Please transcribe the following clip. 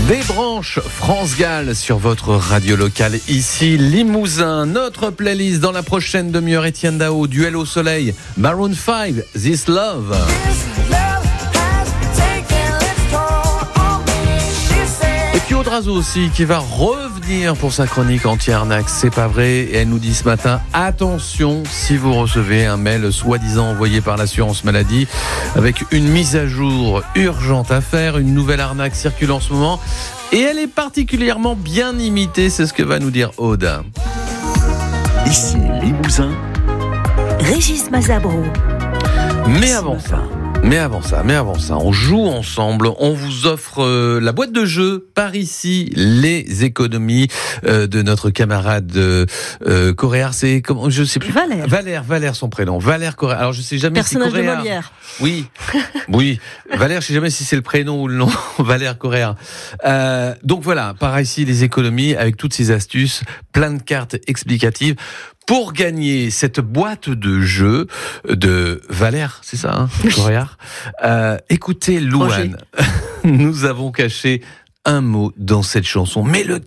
Des branches France Gall sur votre radio locale, ici Limousin. Notre playlist dans la prochaine demi-heure, Etienne Dao, Duel au soleil, Maroon 5, This Love. Et puis Audrazo aussi qui va revenir pour sa chronique anti-arnaque, c'est pas vrai. Et elle nous dit ce matin, attention si vous recevez un mail soi-disant envoyé par l'assurance maladie avec une mise à jour urgente à faire, une nouvelle arnaque circule en ce moment. Et elle est particulièrement bien imitée, c'est ce que va nous dire Aude. Ici Limousin, Régis Mazabro. Mais avant ça, on joue ensemble. On vous offre la boîte de jeu par ici, les économies de notre camarade Coréard. C'est comment, je sais plus. Valère son prénom. Valère Coréard. Alors je sais jamais personnage si Coréard. De Molière. Oui. Valère, je sais jamais si c'est le prénom ou le nom. Valère Coréard. Donc voilà, par ici les économies avec toutes ces astuces, plein de cartes explicatives. Pour gagner cette boîte de jeu de Valère, c'est ça, hein, Coréard. Écoutez, Louane, nous avons caché un mot dans cette chanson. Mais lequel ?